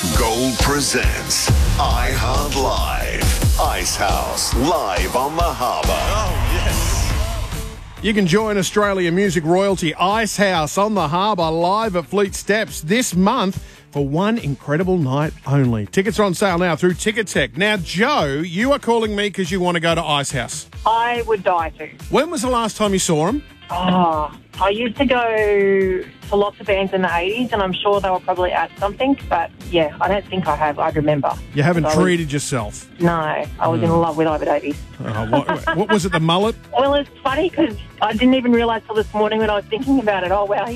Gold presents iHeart Live. Ice House, live on the harbour. Oh, yes. You can join Australia music royalty Ice House on the harbour live at Fleet Steps this month for one incredible night only. Tickets are on sale now through Ticketek. Now, Joe, you are calling me because you want to go to Ice House. I would die to. When was the last time you saw them? Oh, I used to go to lots of bands in the 80s, and I'm sure they were probably at something, but yeah, I don't think I have. I remember. You haven't treated yourself? No, I was in love with Ivor Davies. What was it, the mullet? Well, it's funny because I didn't even realise till this morning when I was thinking about it. Oh, wow,